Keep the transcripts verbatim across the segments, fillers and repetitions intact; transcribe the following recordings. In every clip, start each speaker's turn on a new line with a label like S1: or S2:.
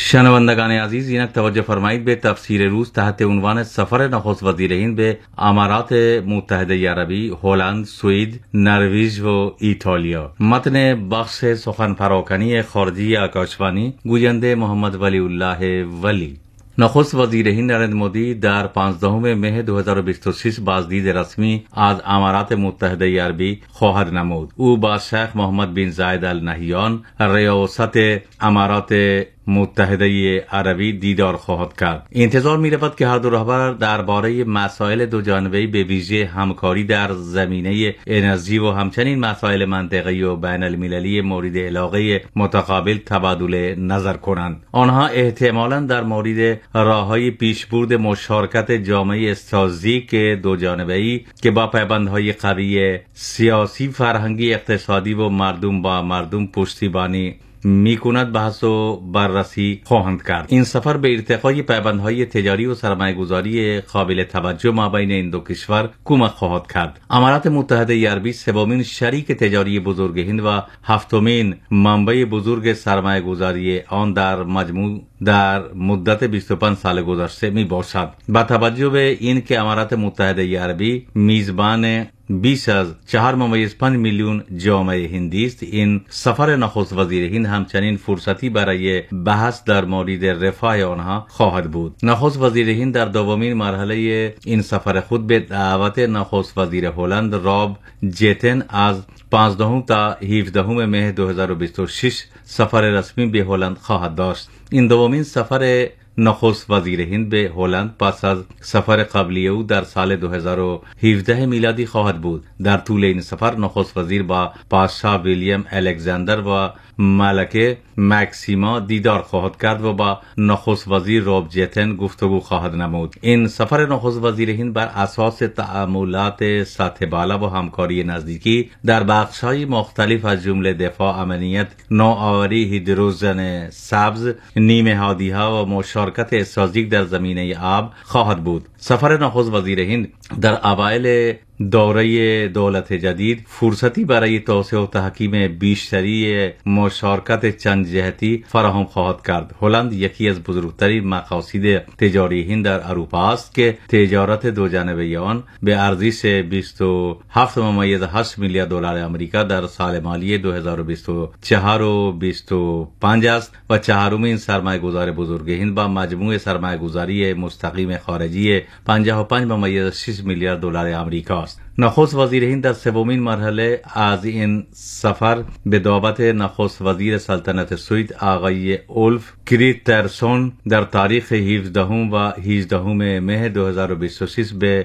S1: شنوندگان عزیز، اینک توجه فرمایید به تفسیر روز تحت عنوان سفر نخست وزیر هند به امارات متحده عربی، هلند، سوئد، نروژ و ایتالیا. متن بخش سخن پراکنی خارجی آکاشوانی، گوینده محمد ولی الله ولی. نخست وزیر هند نریندر مودی در پانزدهم مه دو هزار و بیست و شش بازدید رسمی از امارات متحده عربی خواهد نمود. او با شیخ محمد بن زاید ال نهیان ریاست امارات متحده عربی دیدار خواهد کرد. انتظار می رود که هر دو رهبر درباره مسائل دو جانبه‌ای به ویژه همکاری در زمینه انرژی و همچنین مسائل منطقه‌ای و بین المللی مورد علاقه متقابل تبادل نظر کنند. آنها احتمالاً در مورد راه‌های پیشبرد مشارکت جامعه استراتژیک دو جانبه‌ای که با پیوندهای قوی سیاسی، فرهنگی، اقتصادی و مردم با مردم پشتیبانی می کند بحث و بررسی خواهند کرد. این سفر به ارتقای پیوندهای تجاری و سرمایه‌گذاری قابل توجه مابین این دو کشور کمک خواهد کرد. امارات متحده عربی سومین شریک تجاری بزرگ هند و هفتمین منبع بزرگ سرمایه‌گذاری آن در مجموع در مدت بیست و پنج سال گذشته می باشد. با توجه به این که امارات متحده عربی میزبان بیش از چهار ممیز پنج میلیون جامعه هندی است، این سفر نخست وزیر هند همچنین فرصتی برای بحث در مورد رفاه آنها خواهد بود. نخست وزیر هند در دومین مرحله این سفر خود به دعوت نخست وزیر هلند راب جتن از پانزدهم تا هفدهم مه دو هزار و بیست و شش سفر رسمی به هلند خواهد داشت. این دومین سفر نخست وزیر هند به هلند پس از سفر قبلی او در سال دو هزار و هفده میلادی خواهد بود. در طول این سفر نخست وزیر با پادشاه ویلیام الکساندر و ملکه مکسیما دیدار خواهد کرد و با نخست وزیر راب جتن گفتگو خواهد نمود. این سفر نخست وزیر هند بر اساس تعاملات سطح بالا و همکاری نزدیکی در بخش‌های مختلف از جمله دفاع، امنیت، نوآوری، هیدروژن سبز، نیمه هادی‌ها و مشارکت استراتژیک در زمینه آب خواهد بود. سفر نخست وزیر هند در اوایل دوره دولت جدید فرصتی برای توسعه و تحکیم بیشتری مشارکت چند جهتی فراهم خواهد کرد. هلند یکی از بزرگترین مقاصد تجاری هند در اروپا است که تجارت دو جانبه آن به ارزش بیست و هفت ممیز هشت میلیارد دلار آمریکا در سال مالی دو هزار و بیست و چهار و بیست و پنج است و چهارمین سرمایه‌گذار بزرگ هند با مجموع سرمایه‌گذاری مستقیم خارجی پنجاه و پنج ممیز شش میلیارد دلار آمریکا است. نخست وزیر هند در سومین مرحله از این سفر به دعوت نخست وزیر سلطنت سوئد آقای اولف کریسترسون در تاریخ هفدهم و هجدهم مه دو هزار و بیست و شش به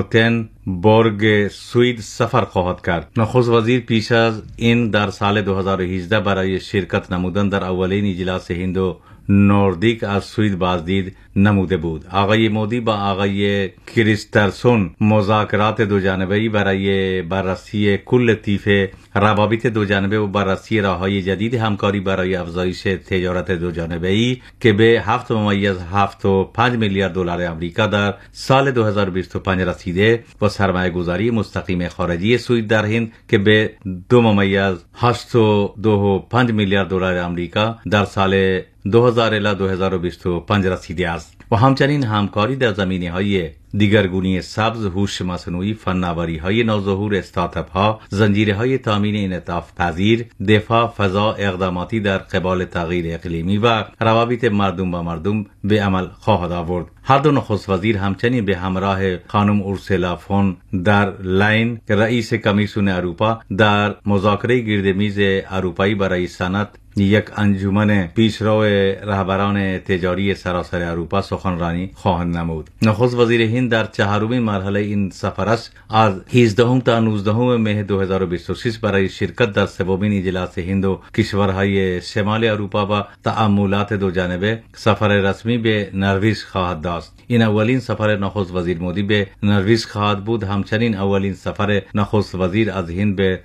S1: گوتنبورگ سوئد سفر خواهد کرد. نخست وزیر پیش از این در سال دو هزار و هجده برای شرکت نمودن در اولین اجلاس هند و نوردیک از سوئد بازدید نموده بود. آقای مودی با آقای کریسترسون مذاکرات دو جانبه‌ای برای بررسی کل طیف روابط دو جانبه و بررسی راه‌های جدید همکاری برای افزایش تجارت دو جانبه‌ای که به هفت ممیز هفت و پنج میلیارد دلار آمریکا در سال دو هزار و بیست و پنج رسیده و سرمایه‌گذاری مستقیم خارجی سوئد در هند که به دو ممیز هشت و دو و پنج میلیارد دلار آمریکا در سال دو هزار الی دو هزار و بیست و پنج رسیده است و همچنین همکاری در زمینه‌های دیگرگونی سبز، هوش مصنوعی، فناوری‌های نوظهور، استارتاپ‌ها، زنجیره‌های تامین انعطاف پذیر، دفاع، فضا، اقداماتی در قبال تغییر اقلیمی و روابط مردم با مردم به عمل خواهد آورد. هر دو نخست وزیر همچنین به همراه خانم اورسولا فون در لاین رئیس کمیسیون اروپا در مذاکره گردمیز اروپایی برای صنعت یک انجمن پیشرو رهبران تجاری سراسر اروپا سخنرانی خواهند نمود. نخست وزیر هند در چهارمین مرحله این سفرش از هجدهم تا نوزدهم مه دو هزار و بیست و شش برای شرکت در سومین اجلاس هند و کشورهای شمال اروپا و تعاملات دو جانبه سفر رسمی به نروژ خواهد داشت. این اولین سفر نخست وزیر مودی به نروژ خواهد بود. همچنین اولین سفر نخست وزیر از هند به